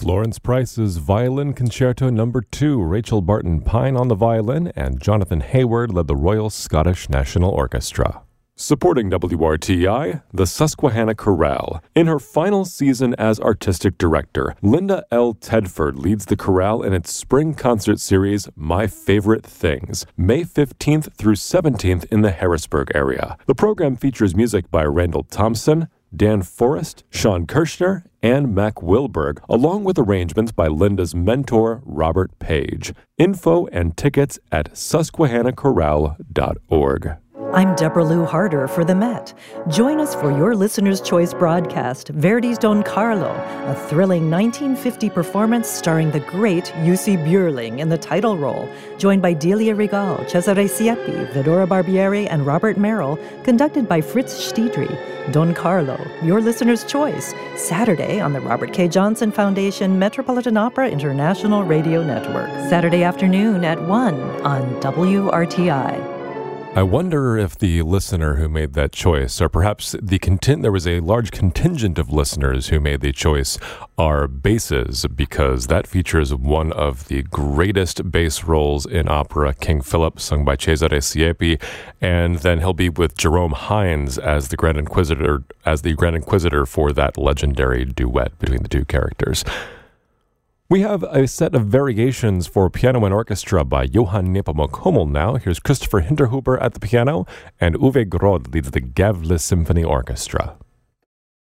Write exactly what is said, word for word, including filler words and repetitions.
Florence Price's Violin Concerto Number two, Rachel Barton Pine on the violin, and Jonathan Hayward led the Royal Scottish National Orchestra. Supporting W R T I, the Susquehanna Chorale. In her final season as artistic director, Linda L. Tedford leads the chorale in its spring concert series, My Favorite Things, May fifteenth through seventeenth in the Harrisburg area. The program features music by Randall Thompson, Dan Forrest, Sean Kirshner, and Mac Wilberg, along with arrangements by Linda's mentor, Robert Page. Info and tickets at susquehanna chorale dot org. I'm Deborah Lou Harder for the Met. Join us for your Listener's Choice broadcast, Verdi's Don Carlo, a thrilling nineteen fifty performance starring the great Jussi Björling in the title role, joined by Delia Regal, Cesare Siepi, Vidora Barbieri, and Robert Merrill, conducted by Fritz Stiedry. Don Carlo, your Listener's Choice, Saturday on the Robert K. Johnson Foundation Metropolitan Opera International Radio Network. Saturday afternoon at one on W R T I. I wonder if the listener who made that choice, or perhaps the content, there was a large contingent of listeners who made the choice, are basses, because that features one of the greatest bass roles in opera, King Philip, sung by Cesare Siepi, and then he'll be with Jerome Hines as the Grand Inquisitor, as the Grand Inquisitor for that legendary duet between the two characters. We have a set of variations for piano and orchestra by Johann Nepomuk Hummel now. Here's Christopher Hinterhuber at the piano, and Uwe Groth leads the Gävle Symphony Orchestra.